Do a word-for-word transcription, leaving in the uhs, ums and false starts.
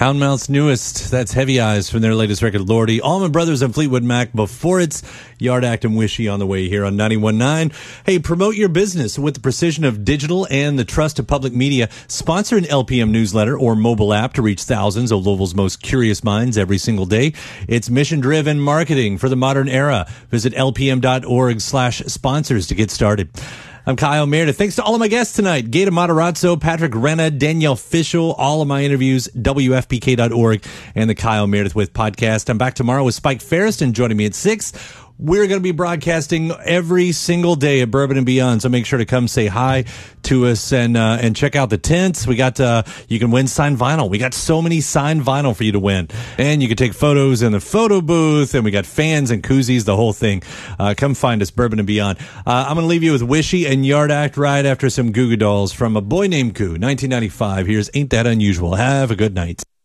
Houndmouth's newest, that's Heavy Eyes from their latest record, Lordy. Allman Brothers and Fleetwood Mac before it's Yard Act and Wishy on the way here on ninety-one point nine. Hey, promote your business with the precision of digital and the trust of public media. Sponsor an L P M newsletter or mobile app to reach thousands of Louisville's most curious minds every single day. It's mission-driven marketing for the modern era. Visit lpm.org slash sponsors to get started. I'm Kyle Meredith. Thanks to all of my guests tonight. Gaeta Matarazzo, Patrick Renna, Danielle Fishel, all of my interviews, W F P K dot org, and the Kyle Meredith With podcast. I'm back tomorrow with Spike Ferriston joining me at six. We're going to be broadcasting every single day at Bourbon and Beyond, so make sure to come say hi to us and uh, and check out the tents. We got uh, you can win signed vinyl. We got so many signed vinyl for you to win, and you can take photos in the photo booth. And we got fans and koozies, the whole thing. Uh, come find us, Bourbon and Beyond. Uh, I'm going to leave you with Wishy and Yard Act right after some Goo Goo Dolls from A Boy Named Goo, nineteen ninety-five. Here's Ain't That Unusual. Have a good night.